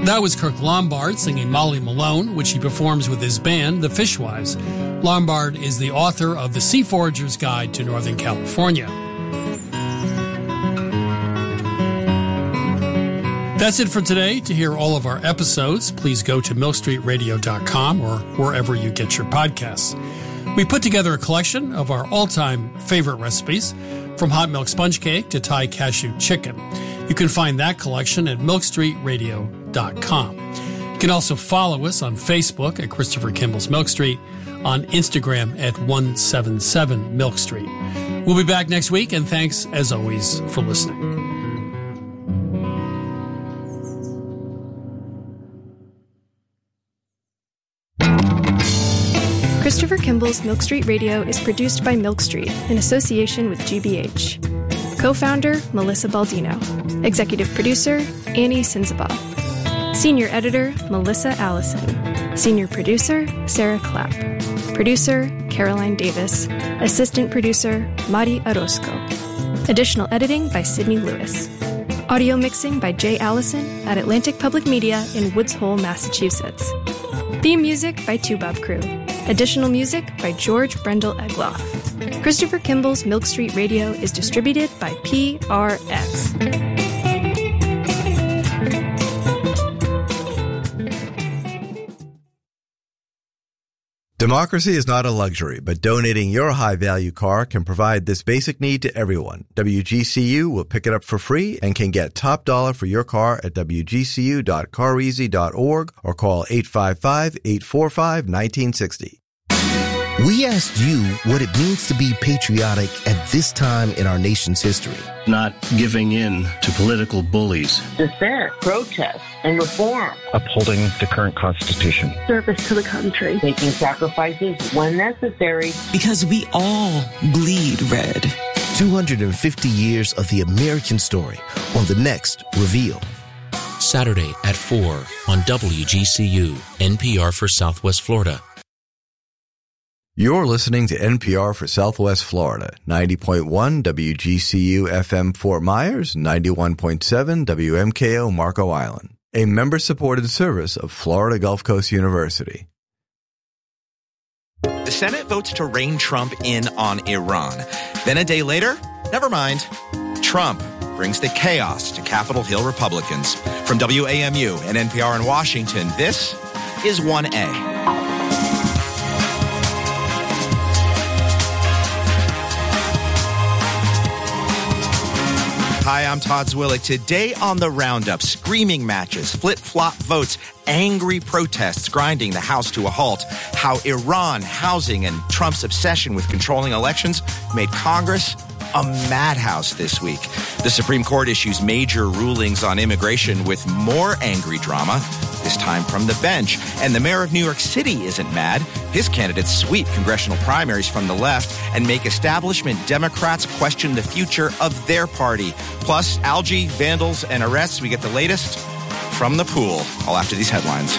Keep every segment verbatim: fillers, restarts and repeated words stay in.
That was Kirk Lombard singing Molly Malone, which he performs with his band, the Fishwives. Lombard is the author of The Sea Forager's Guide to Northern California. That's it for today. To hear all of our episodes, please go to milk street radio dot com or wherever you get your podcasts. We put together a collection of our all-time favorite recipes, from hot milk sponge cake to Thai cashew chicken. You can find that collection at milk street radio dot com. You can also follow us on Facebook at Christopher Kimball's Milk Street, on Instagram at one seventy-seven Milk Street. We'll be back next week, and thanks, as always, for listening. Christopher Kimball's Milk Street Radio is produced by Milk Street in association with G B H. Co-founder, Melissa Baldino. Executive producer, Annie Sinzabaugh. Senior editor, Melissa Allison. Senior producer, Sarah Clapp. Producer, Caroline Davis. Assistant producer, Mari Orozco. Additional editing by Sydney Lewis. Audio mixing by Jay Allison at Atlantic Public Media in Woods Hole, Massachusetts. Theme music by Toubab Crew. Additional music by George Brendel Egloff. Christopher Kimball's Milk Street Radio is distributed by P R X. Democracy is not a luxury, but donating your high-value car can provide this basic need to everyone. W G C U will pick it up for free and can get top dollar for your car at w g c u dot car easy dot org or call eight five five, eight four five, one nine six zero. We asked you what it means to be patriotic at this time in our nation's history. Not giving in to political bullies. Dissent, protest, and reform. Upholding the current Constitution. Service to the country. Making sacrifices when necessary. Because we all bleed red. two hundred fifty years of the American story on the next Reveal. Saturday at four on W G C U, N P R for Southwest Florida. You're listening to N P R for Southwest Florida, ninety point one W G C U F M Fort Myers, ninety-one point seven W M K O Marco Island, a member-supported service of Florida Gulf Coast University. The Senate votes to rein Trump in on Iran. Then a day later, never mind, Trump brings the chaos to Capitol Hill Republicans. From W A M U and N P R in Washington, this is one A. Hi, I'm Todd Zwillig. Today on the Roundup, screaming matches, flip-flop votes, angry protests grinding the House to a halt, how Iran, housing, and Trump's obsession with controlling elections made Congress a madhouse this week. The Supreme Court issues major rulings on immigration with more angry drama, this time from the bench. And the mayor of New York City isn't mad. His candidates sweep congressional primaries from the left and make establishment Democrats question the future of their party. Plus, algae, vandals, and arrests. We get the latest from the pool, all after these headlines.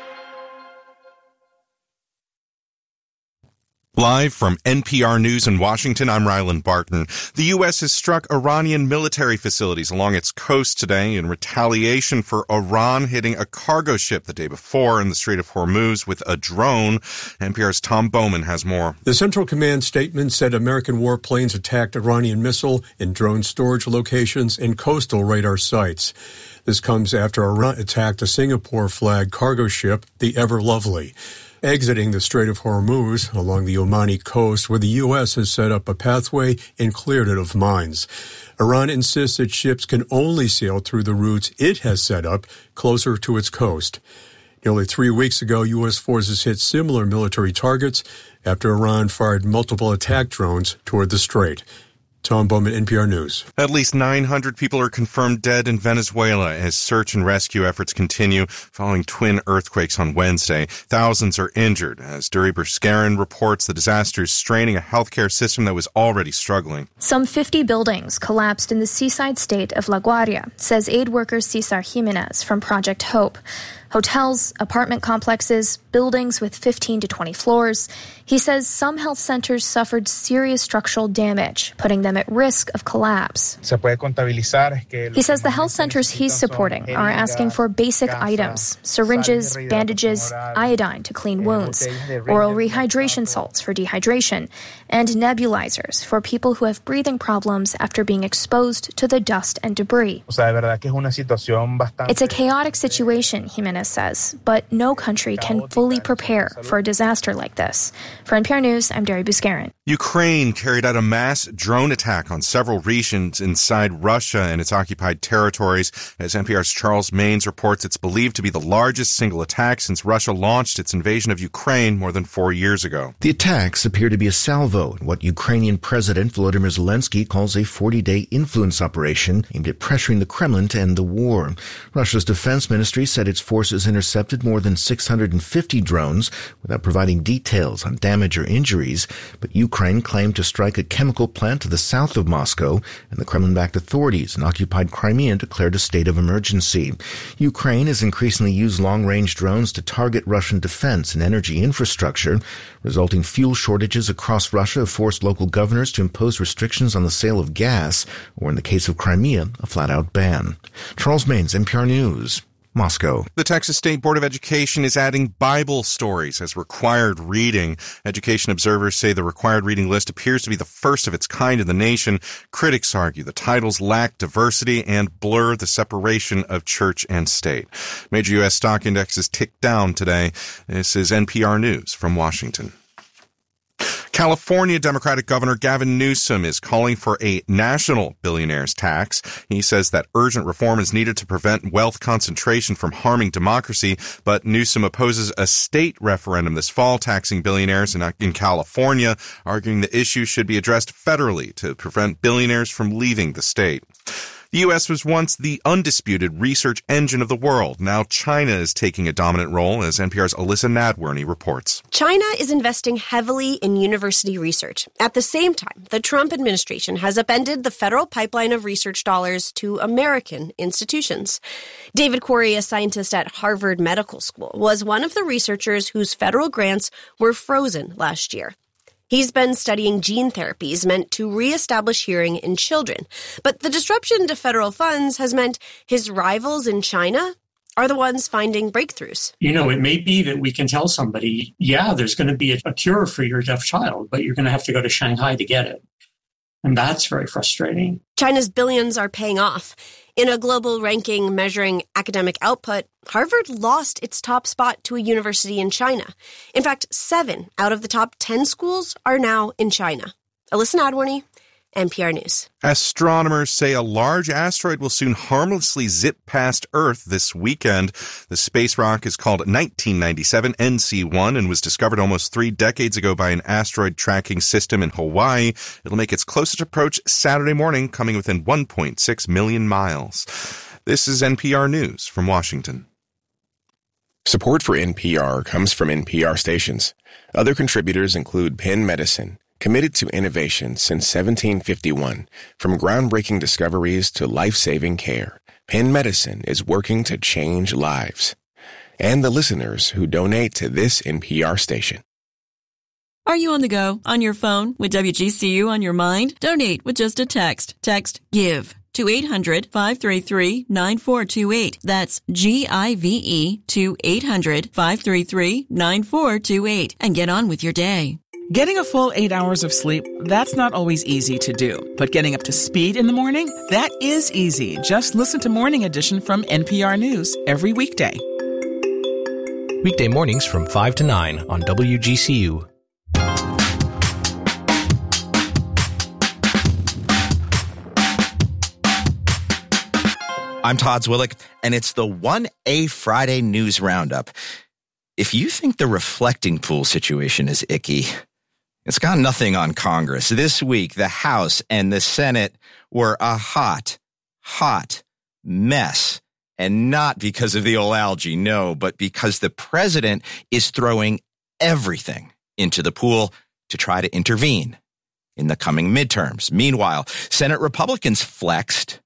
Live from N P R News in Washington, I'm Ryland Barton. The U S has struck Iranian military facilities along its coast today in retaliation for Iran hitting a cargo ship the day before in the Strait of Hormuz with a drone. N P R's Tom Bowman has more. The Central Command statement said American warplanes attacked Iranian missile and drone storage locations and coastal radar sites. This comes after Iran attacked a Singapore-flagged cargo ship, the Ever Lovely, exiting the Strait of Hormuz along the Omani coast, where the U S has set up a pathway and cleared it of mines. Iran insists that ships can only sail through the routes it has set up closer to its coast. Nearly three weeks ago, U S forces hit similar military targets after Iran fired multiple attack drones toward the strait. Tom Bowman, N P R News. At least nine hundred people are confirmed dead in Venezuela as search and rescue efforts continue following twin earthquakes on Wednesday. Thousands are injured as Duri Berskarin reports the disaster is straining a healthcare system that was already struggling. Some fifty buildings collapsed in the seaside state of La Guaria, says aid worker Cesar Jimenez from Project Hope. hotels, apartment complexes, buildings with fifteen to twenty floors. He says some health centers suffered serious structural damage, putting them at risk of collapse. He says the health centers he's supporting are asking for basic items: syringes, bandages, iodine to clean wounds, oral rehydration salts for dehydration, and nebulizers for people who have breathing problems after being exposed to the dust and debris. It's a chaotic situation, Jimenez says, but no country can fully prepare for a disaster like this. For N P R News, I'm Derry Buscarin. Ukraine carried out a mass drone attack on several regions inside Russia and its occupied territories. As N P R's Charles Maynes reports, it's believed to be the largest single attack since Russia launched its invasion of Ukraine more than four years ago. The attacks appear to be a salvo in what Ukrainian President Volodymyr Zelensky calls a forty-day influence operation aimed at pressuring the Kremlin to end the war. Russia's defense ministry said its forces intercepted more than six hundred fifty drones without providing details on damage or injuries, but Ukraine claimed to strike a chemical plant to the south of Moscow, and the Kremlin-backed authorities in occupied Crimea declared a state of emergency. Ukraine has increasingly used long-range drones to target Russian defense and energy infrastructure. Resulting fuel shortages across Russia have forced local governors to impose restrictions on the sale of gas, or in the case of Crimea, a flat-out ban. Charles Maynes, N P R News, Moscow. The Texas State Board of Education is adding Bible stories as required reading. Education observers say the required reading list appears to be the first of its kind in the nation. Critics argue the titles lack diversity and blur the separation of church and state. Major U S stock indexes ticked down today. This is N P R News from Washington. California Democratic Governor Gavin Newsom is calling for a national billionaires tax. He says that urgent reform is needed to prevent wealth concentration from harming democracy, but Newsom opposes a state referendum this fall taxing billionaires in, in California, arguing the issue should be addressed federally to prevent billionaires from leaving the state. The U S was once the undisputed research engine of the world. Now China is taking a dominant role, as N P R's Alyssa Nadworny reports. China is investing heavily in university research. At the same time, the Trump administration has upended the federal pipeline of research dollars to American institutions. David Quarry, a scientist at Harvard Medical School, was one of the researchers whose federal grants were frozen last year. He's been studying gene therapies meant to reestablish hearing in children. But the disruption to federal funds has meant his rivals in China are the ones finding breakthroughs. You know, it may be that we can tell somebody, yeah, there's going to be a, a cure for your deaf child, but you're going to have to go to Shanghai to get it. And that's very frustrating. China's billions are paying off. In a global ranking measuring academic output, Harvard lost its top spot to a university in China. In fact, seven out of the top ten schools are now in China. Alyssa Nadworny, N P R News. Astronomers say a large asteroid will soon harmlessly zip past Earth this weekend. The space rock is called nineteen ninety-seven N C one and was discovered almost three decades ago by an asteroid tracking system in Hawaii. It'll make its closest approach Saturday morning, coming within one point six million miles. This is N P R News from Washington. Support for N P R comes from N P R stations. Other contributors include Penn Medicine, committed to innovation since seventeen fifty-one. From groundbreaking discoveries to life-saving care, Penn Medicine is working to change lives. And the listeners who donate to this N P R station. Are you on the go, on your phone, with W G C U on your mind? Donate with just a text. Text GIVE to eight hundred, five three three, nine four two eight. That's G I V E to eight hundred, five three three, nine four two eight. And get on with your day. Getting a full eight hours of sleep, that's not always easy to do. But getting up to speed in the morning, that is easy. Just listen to Morning Edition from N P R News every weekday. Weekday mornings from five to nine on W G C U. I'm Todd Zwillick, and it's the one A Friday News Roundup. If you think the reflecting pool situation is icky, it's got nothing on Congress. This week, the House and the Senate were a hot, hot mess. And not because of the old algae, no, but because the president is throwing everything into the pool to try to intervene in the coming midterms. Meanwhile, Senate Republicans flexed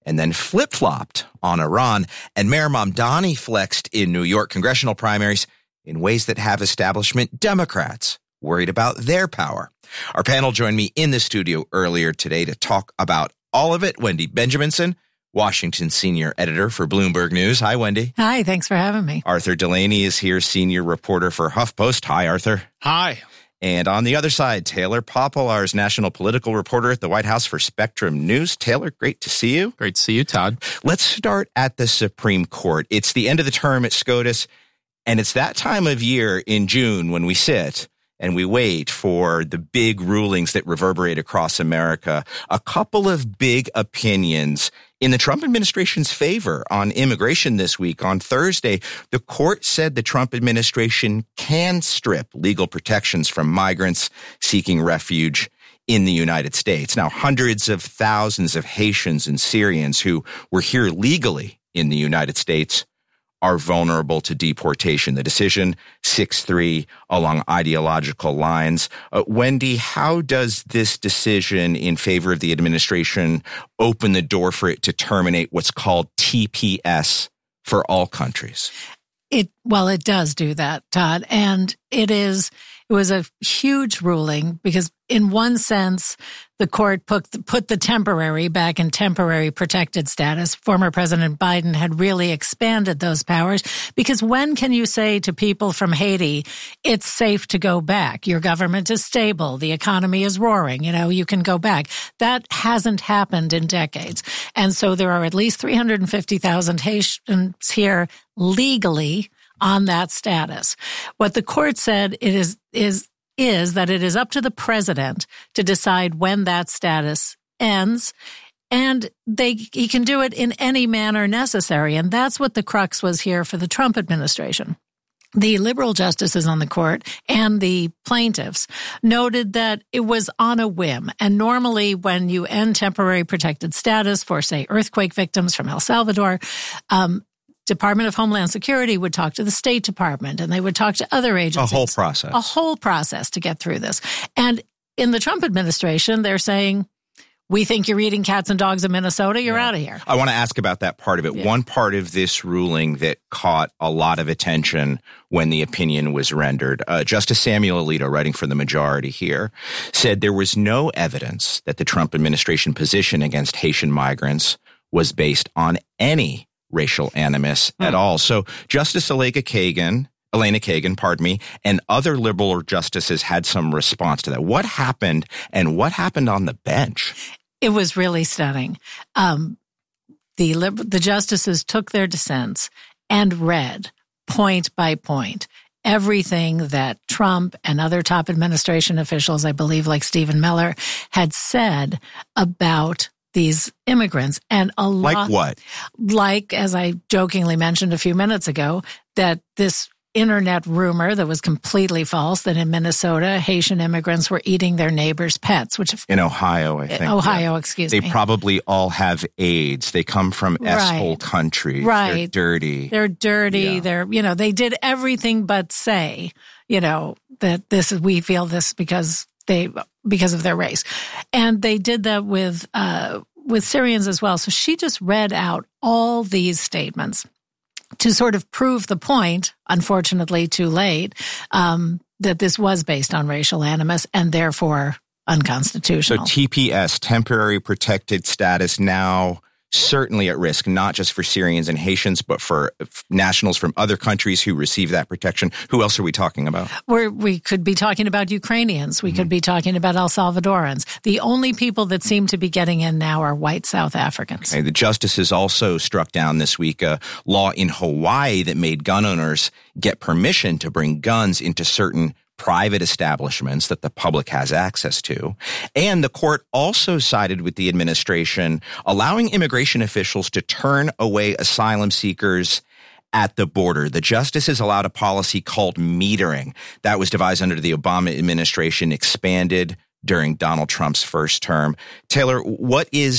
and then flip-flopped on Iran. And Mayor Mamdani flexed in New York congressional primaries in ways that have establishment Democrats worried about their power. Our panel joined me in the studio earlier today to talk about all of it. Wendy Benjaminson, Washington senior editor for Bloomberg News. Hi, Wendy. Hi, thanks for having me. Arthur Delaney is here, senior reporter for HuffPost. Hi, Arthur. Hi. And on the other side, Taylor Poplar, national political reporter at the White House for Spectrum News. Taylor, great to see you. Great to see you, Todd. Let's start at the Supreme Court. It's the end of the term at SCOTUS, and it's that time of year in June when we sit and we wait for the big rulings that reverberate across America. A couple of big opinions in the Trump administration's favor on immigration this week. On Thursday, the court said the Trump administration can strip legal protections from migrants seeking refuge in the United States. Now, hundreds of thousands of Haitians and Syrians who were here legally in the United States are vulnerable to deportation. The decision, six three, along ideological lines. Uh, Wendy, how does this decision in favor of the administration open the door for it to terminate what's called T P S for all countries? It well, it does do that, Todd, and it is. It was a huge ruling because, in one sense, the court put the, put the temporary back in temporary protected status. Former President Biden had really expanded those powers because when can you say to people from Haiti, it's safe to go back? Your government is stable. The economy is roaring. You know, you can go back. That hasn't happened in decades. And so there are at least three hundred fifty thousand Haitians here legally on that status. What the court said it is is is that it is up to the president to decide when that status ends, and they he can do it in any manner necessary. And that's what the crux was here for the Trump administration. The liberal justices on the court and the plaintiffs noted that it was on a whim. And normally when you end temporary protected status for, say, earthquake victims from El Salvador, um, Department of Homeland Security would talk to the State Department and they would talk to other agencies. A whole process. A whole process to get through this. And in the Trump administration, they're saying, we think you're eating cats and dogs in Minnesota. You're yeah. out of here. I want to ask about that part of it. Yeah. One part of this ruling that caught a lot of attention when the opinion was rendered, uh, Justice Samuel Alito, writing for the majority here, said there was no evidence that the Trump administration position against Haitian migrants was based on any racial animus hmm. at all. So Justice Elena Kagan, Elena Kagan, pardon me, and other liberal justices had some response to that. What happened and what happened on the bench? It was really stunning. Um, the the justices took their dissents and read point by point everything that Trump and other top administration officials, I believe like Stephen Miller, had said about these immigrants. And a lot, like what? Like, as I jokingly mentioned a few minutes ago, that this internet rumor that was completely false, that in Minnesota, Haitian immigrants were eating their neighbors' pets, which in Ohio, I think. Ohio, yeah. excuse they me. They probably all have AIDS. They come from right. S-hole countries. Right. They're dirty. They're dirty. Yeah. They're, you know, they did everything but say, you know, that this is, we feel this because they, because of their race. And they did that with, uh, with Syrians as well. So she just read out all these statements to sort of prove the point, unfortunately too late, um, that this was based on racial animus and therefore unconstitutional. So T P S, temporary protected status, now certainly at risk, not just for Syrians and Haitians, but for nationals from other countries who receive that protection. Who else are we talking about? We're, we could be talking about Ukrainians. We mm-hmm. could be talking about El Salvadorans. The only people that seem to be getting in now are white South Africans. Okay, the justices also struck down this week a law in Hawaii that made gun owners get permission to bring guns into certain private establishments that the public has access to. And the court also sided with the administration, allowing immigration officials to turn away asylum seekers at the border. The justices allowed a policy called metering that was devised under the Obama administration, expanded during Donald Trump's first term. Taylor, what is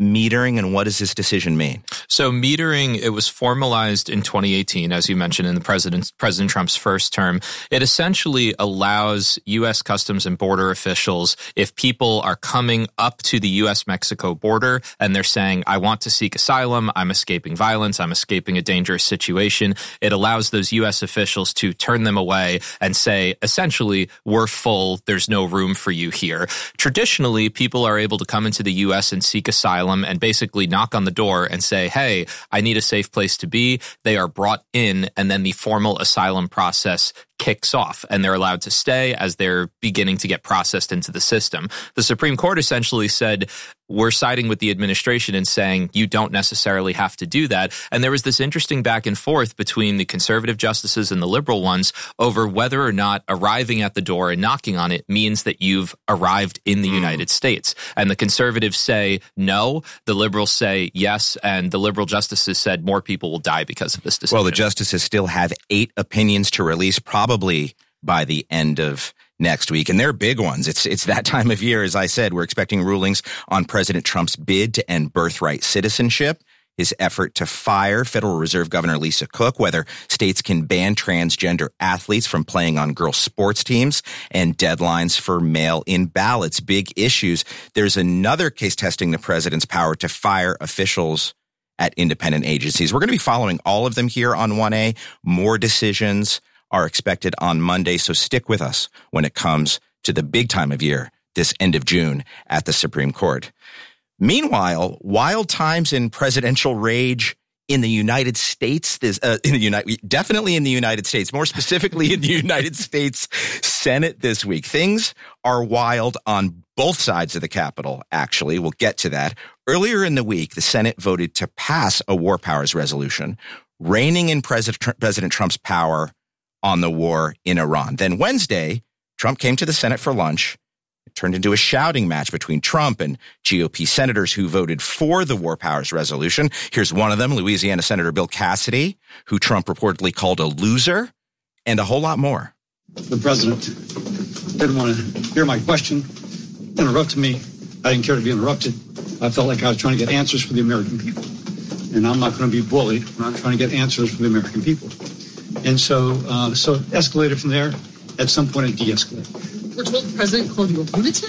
metering, and what does this decision mean? So metering, it was formalized in twenty eighteen, as you mentioned, in the president, President Trump's first term. It essentially allows U S Customs and Border officials, if people are coming up to the U S Mexico border and they're saying, I want to seek asylum, I'm escaping violence, I'm escaping a dangerous situation, it allows those U S officials to turn them away and say, essentially, we're full, there's no room for you here. Traditionally, people are able to come into the U S and seek asylum and basically knock on the door and say, hey, I need a safe place to be. They are brought in, and then the formal asylum process kicks off, and they're allowed to stay as they're beginning to get processed into the system. The Supreme Court essentially said, we're siding with the administration and saying you don't necessarily have to do that. And there was this interesting back and forth between the conservative justices and the liberal ones over whether or not arriving at the door and knocking on it means that you've arrived in the mm. United States. And the conservatives say no, the liberals say yes, and the liberal justices said more people will die because of this decision. Well, the justices still have eight opinions to release, probably by the end of next week. And they're big ones. It's it's that time of year. As I said, we're expecting rulings on President Trump's bid to end birthright citizenship, his effort to fire Federal Reserve Governor Lisa Cook, whether states can ban transgender athletes from playing on girls' sports teams, and deadlines for mail-in ballots. Big issues. There's another case testing the president's power to fire officials at independent agencies. We're going to be following all of them here on one A. More decisions are expected on Monday, so stick with us when it comes to the big time of year, this end of June at the Supreme Court. Meanwhile, wild times in presidential rage in the United States, this, uh, in the United, definitely in the United States, more specifically in the United States Senate this week. Things are wild on both sides of the Capitol, actually. We'll get to that. Earlier in the week, the Senate voted to pass a war powers resolution, reining in President, President Trump's power on the war in Iran. Then Wednesday, Trump came to the Senate for lunch. It turned into a shouting match between Trump and G O P senators who voted for the war powers resolution. Here's one of them, Louisiana Senator Bill Cassidy, who Trump reportedly called a loser, and a whole lot more. The president didn't want to hear my question, interrupted me. I didn't care to be interrupted. I felt like I was trying to get answers for the American people. And I'm not going to be bullied when I'm trying to get answers for the American people. And so, uh, so it escalated from there. At some point, it de-escalated. We're told the president called you a lunatic?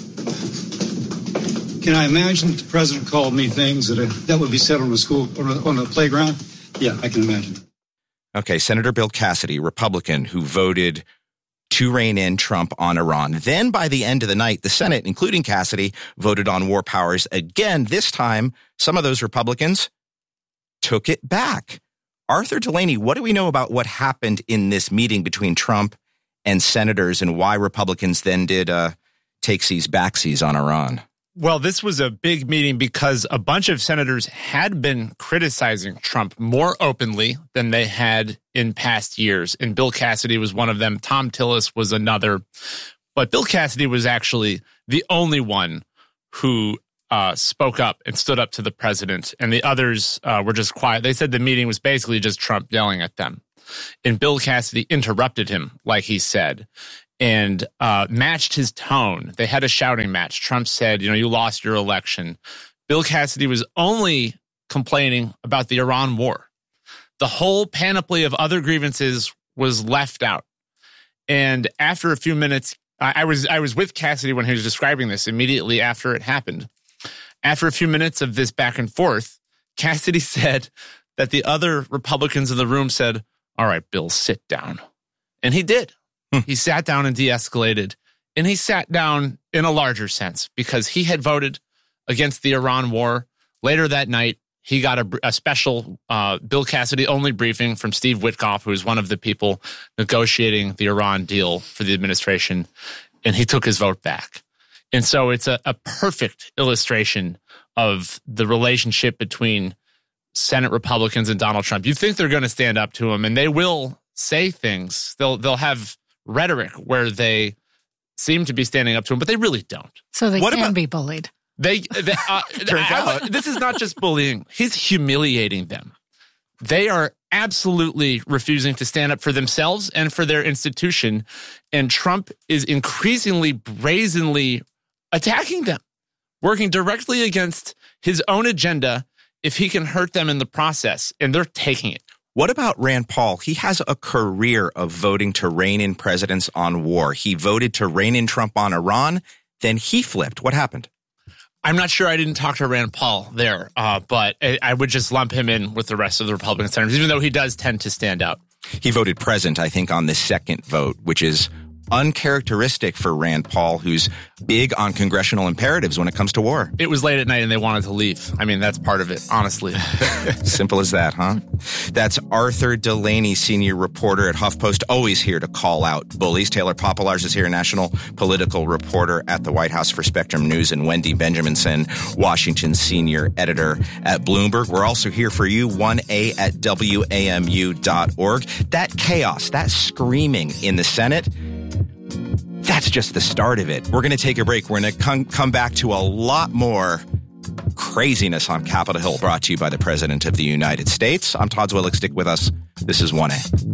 Can I imagine that the president called me things that, uh, that would be said on the school, on the, on the playground? Yeah, I can imagine. Okay, Senator Bill Cassidy, Republican, who voted to rein in Trump on Iran. Then by the end of the night, the Senate, including Cassidy, voted on war powers again. This time, some of those Republicans took it back. Arthur Delaney, what do we know about what happened in this meeting between Trump and senators and why Republicans then did uh, takesies backsies on Iran? Well, this was a big meeting because a bunch of senators had been criticizing Trump more openly than they had in past years. And Bill Cassidy was one of them. Tom Tillis was another. But Bill Cassidy was actually the only one who Uh, spoke up and stood up to the president, and the others uh, were just quiet. They said the meeting was basically just Trump yelling at them. And Bill Cassidy interrupted him, like he said, and uh, matched his tone. They had a shouting match. Trump said, you know, you lost your election. Bill Cassidy was only complaining about the Iran war. The whole panoply of other grievances was left out. And after a few minutes, I, I was I was with Cassidy when he was describing this immediately after it happened. After a few minutes of this back and forth, Cassidy said that the other Republicans in the room said, all right, Bill, sit down. And he did. Hmm. He sat down and de-escalated. And he sat down in a larger sense because he had voted against the Iran war. Later that night, he got a, a special uh, Bill Cassidy-only briefing from Steve Witkoff, who is one of the people negotiating the Iran deal for the administration, and he took his vote back. And so it's a, a perfect illustration of the relationship between Senate Republicans and Donald Trump. You think they're going to stand up to him, and they will say things. They'll they'll have rhetoric where they seem to be standing up to him, but they really don't. So they what can about, be bullied. They, they uh, I, I, this is not just bullying. He's humiliating them. They are absolutely refusing to stand up for themselves and for their institution, and Trump is increasingly brazenly attacking them working directly against his own agenda if he can hurt them in the process, and they're taking it. What about Rand Paul? He has a career of voting to rein in presidents on war. He voted to rein in Trump on Iran, then he flipped. What happened? I'm not sure. I didn't talk to Rand Paul there, uh, but I, I would just lump him in with the rest of the Republican senators, even though he does tend to stand out. He voted present, I think, on the second vote, which is uncharacteristic for Rand Paul, who's big on congressional imperatives when it comes to war. It was late at night and they wanted to leave. I mean, that's part of it, honestly. Simple as that, huh? That's Arthur Delaney, senior reporter at HuffPost, always here to call out bullies. Taylor Popolars is here, national political reporter at the White House for Spectrum News, and Wendy Benjaminson, Washington senior editor at Bloomberg. We're also here for you, one A at W A M U dot org. That chaos, that screaming in the Senate, that's just the start of it. We're going to take a break. We're going to come, come back to a lot more craziness on Capitol Hill, brought to you by the President of the United States. I'm Todd Zwillich. Stick with us. This is one A.